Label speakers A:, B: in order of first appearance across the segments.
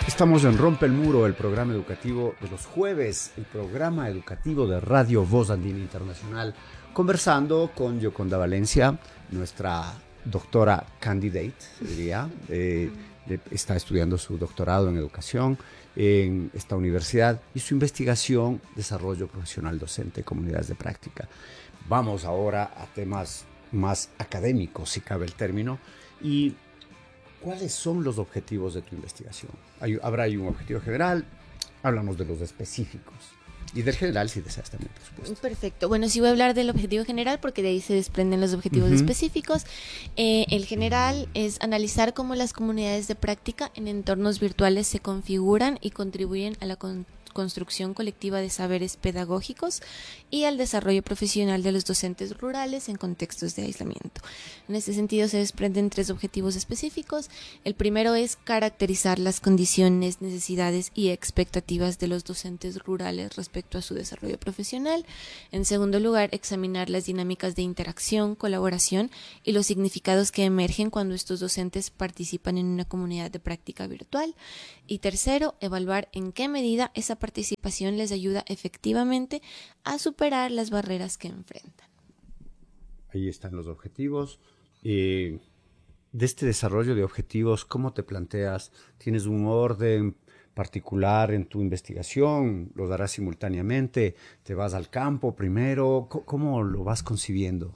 A: Estamos en Rompe el Muro, el programa educativo de los jueves, el programa educativo de Radio Voz Andina Internacional, conversando con Yoconda Valencia, nuestra doctora candidate, se diría, está estudiando su doctorado en educación en esta universidad y su investigación, desarrollo profesional docente, comunidades de práctica. Vamos ahora a temas más académicos, si cabe el término, y ¿cuáles son los objetivos de tu investigación? ¿Habrá un objetivo general? Háblanos de los específicos. Y del general, si deseas también, por supuesto.
B: Perfecto. Bueno, sí voy a hablar del objetivo general porque de ahí se desprenden los objetivos específicos. El general es analizar cómo las comunidades de práctica en entornos virtuales se configuran y contribuyen a la construcción colectiva de saberes pedagógicos y al desarrollo profesional de los docentes rurales en contextos de aislamiento. En este sentido se desprenden 3 objetivos específicos. El primero es caracterizar las condiciones, necesidades y expectativas de los docentes rurales respecto a su desarrollo profesional. En segundo lugar, examinar las dinámicas de interacción, colaboración y los significados que emergen cuando estos docentes participan en una comunidad de práctica virtual. Y tercero, evaluar en qué medida esa participación les ayuda efectivamente a superar las barreras que enfrentan.
A: Ahí están los objetivos. De este desarrollo de objetivos, ¿cómo te planteas? ¿Tienes un orden particular en tu investigación? ¿Lo darás simultáneamente? ¿Te vas al campo primero? ¿Cómo lo vas concibiendo?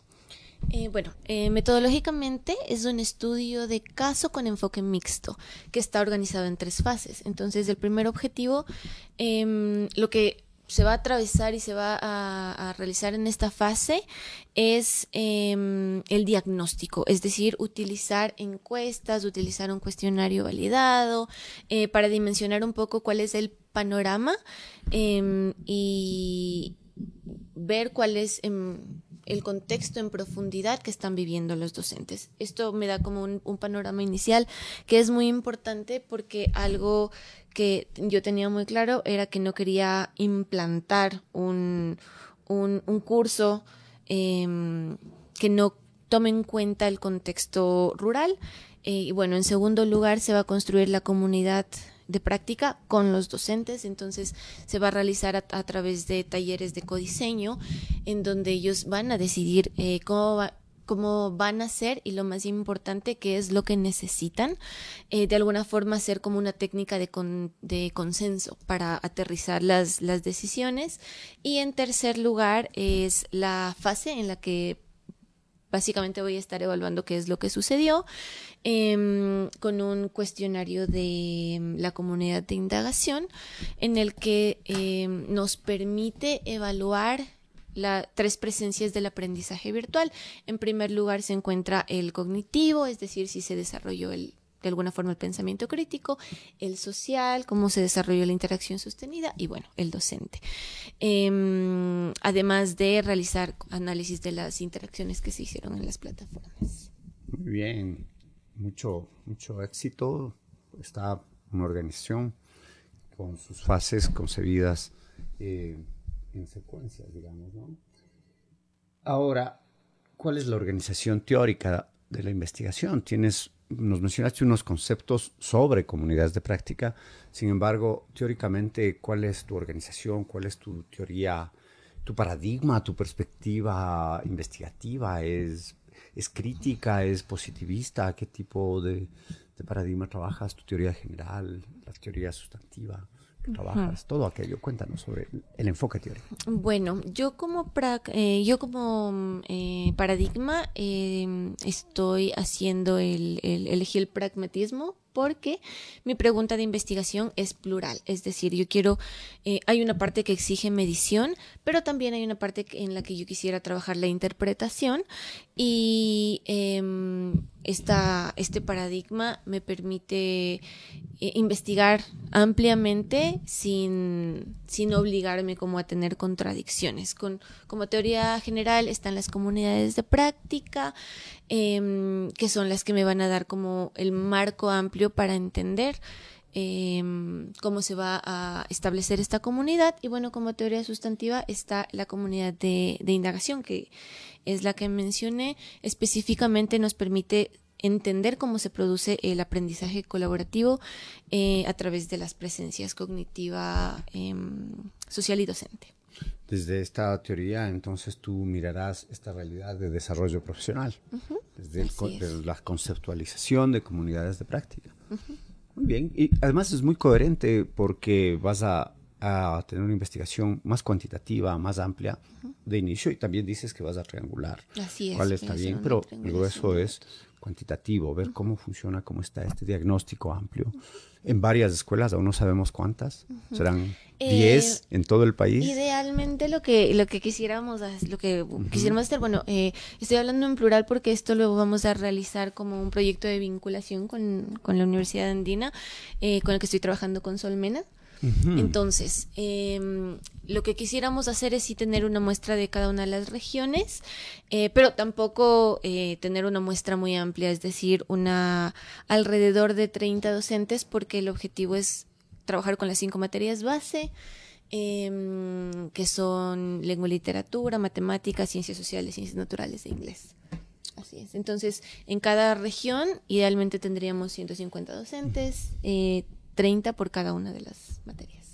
B: Metodológicamente es un estudio de caso con enfoque mixto que está organizado en 3 fases. Entonces, el primer objetivo, lo que se va a atravesar y se va a realizar en esta fase es el diagnóstico, es decir, utilizar encuestas, utilizar un cuestionario validado para dimensionar un poco cuál es el panorama y ver cuál es el contexto en profundidad que están viviendo los docentes. Esto me da como un panorama inicial que es muy importante porque algo que yo tenía muy claro era que no quería implantar un curso que no tome en cuenta el contexto rural. Y bueno, en segundo lugar se va a construir la comunidad de práctica con los docentes, entonces se va a realizar a través de talleres de codiseño en donde ellos van a decidir cómo van a hacer y lo más importante qué es lo que necesitan, de alguna forma hacer como una técnica de consenso para aterrizar las decisiones. Y en tercer lugar es la fase en la que básicamente voy a estar evaluando qué es lo que sucedió con un cuestionario de la comunidad de indagación en el que nos permite evaluar 3 presencias del aprendizaje virtual. En primer lugar se encuentra el cognitivo, es decir, si se desarrolló de alguna forma el pensamiento crítico, el social, cómo se desarrolló la interacción sostenida y bueno, el docente. Además de realizar análisis de las interacciones que se hicieron en las plataformas.
A: Muy bien, mucho éxito. Está una organización con sus fases concebidas en secuencias, digamos, ¿no? Ahora, ¿cuál es la organización teórica de la investigación? Nos mencionaste unos conceptos sobre comunidades de práctica, sin embargo, teóricamente, ¿cuál es tu organización? ¿Cuál es tu teoría, tu paradigma, tu perspectiva investigativa? ¿Es crítica? ¿Es positivista? ¿Qué tipo de paradigma trabajas? ¿Tu teoría general? ¿La teoría sustantiva? ¿Trabajas? Todo aquello. Cuéntanos sobre el enfoque teórico.
B: Bueno, yo como paradigma estoy haciendo elegí el pragmatismo porque mi pregunta de investigación es plural, es decir, hay una parte que exige medición, pero también hay una parte en la que yo quisiera trabajar la interpretación y este paradigma me permite investigar ampliamente sin obligarme como a tener contradicciones. Como teoría general están las comunidades de práctica, que son las que me van a dar como el marco amplio para entender cómo se va a establecer esta comunidad. Y bueno, como teoría sustantiva está la comunidad de indagación, que es la que mencioné. Específicamente nos permite entender cómo se produce el aprendizaje colaborativo a través de las presencias cognitiva, social y docente.
A: Desde esta teoría, entonces tú mirarás esta realidad de desarrollo profesional, desde la conceptualización de comunidades de práctica. Muy bien, y además es muy coherente porque vas a tener una investigación más cuantitativa, más amplia de inicio, y también dices que vas a triangular.
B: Así es.
A: Cuál está bien, pero luego eso es cuantitativo, ver cómo funciona, cómo está este diagnóstico amplio. En varias escuelas, aún no sabemos cuántas, serán 10 en todo el país.
B: Idealmente lo que quisiéramos hacer, bueno, estoy hablando en plural porque esto lo vamos a realizar como un proyecto de vinculación con la Universidad Andina, con el que estoy trabajando con Solmena. Entonces, lo que quisiéramos hacer es sí tener una muestra de cada una de las regiones, pero tampoco tener una muestra muy amplia, es decir, alrededor de 30 docentes, porque el objetivo es trabajar con las 5 materias base, que son lengua y literatura, matemáticas, ciencias sociales, ciencias naturales e inglés. Así es. Entonces, en cada región, idealmente tendríamos 150 docentes, 30 por cada una de las materias.